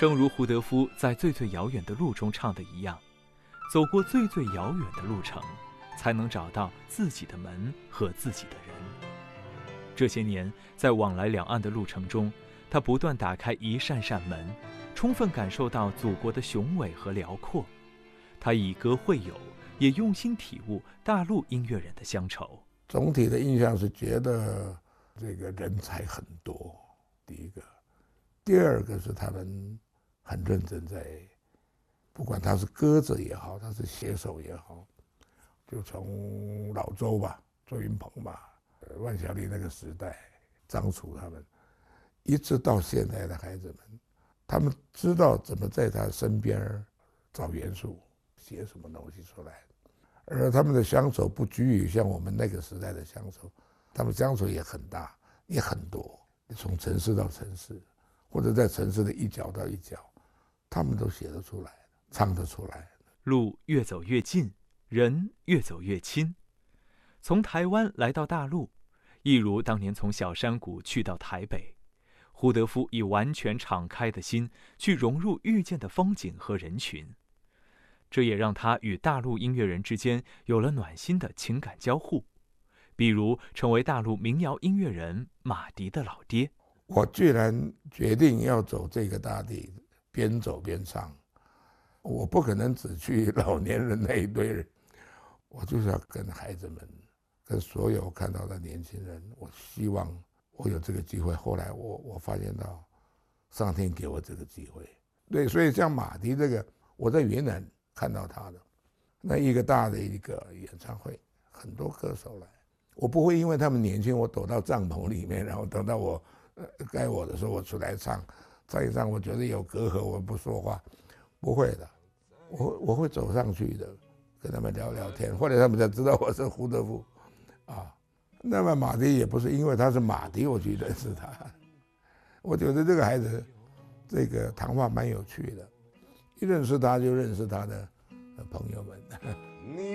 正如胡德夫在《最最遥远的路》中唱的一样，走过最最遥远的路程，才能找到自己的门和自己的人。这些年，在往来两岸的路程中，他不断打开一扇扇门，充分感受到祖国的雄伟和辽阔。他以歌会友，也用心体悟大陆音乐人的乡愁。 总体的印象是觉得这个人才很多，第一个。第二个是他们很认真在，不管他是歌者也好，他是写手也好，就从老周吧，周云鹏吧，万晓利那个时代，张楚他们，一直到现在的孩子们，他们知道怎么在他身边找元素，写什么东西出来。而他们的乡愁不拘于像我们那个时代的乡愁，他们乡愁也很大，也很多，从城市到城市，或者在城市的一角到一角，他们都写得出来，唱得出来。 路越走越近，人越走越亲。从台湾来到大陆，一如当年从小山谷去到台北，胡德夫以完全敞开的心去融入遇见的风景和人群。这也让他与大陆音乐人之间有了暖心的情感交互，比如成为大陆民谣音乐人马迪的老爹。 我居然决定要走这个大地，边走边唱。我不可能只去老年人那一堆人，我就是要跟孩子们，跟所有看到的年轻人，我希望我有这个机会。后来我发现到，上天给我这个机会。对，所以像马迪这个，我在云南看到他的那一个大的一个演唱会，很多歌手来，我不会因为他们年轻，我躲到帐篷里面，然后等到我该我的时候我出来唱一唱，我觉得有隔阂，我不说话，不会的，我会走上去的，跟他们聊聊天，后来他们才知道我是胡德夫啊。那么马迪也不是因为他是马迪我去认识他，我觉得这个孩子这个谈话蛮有趣的。一认识他就认识他的朋友们。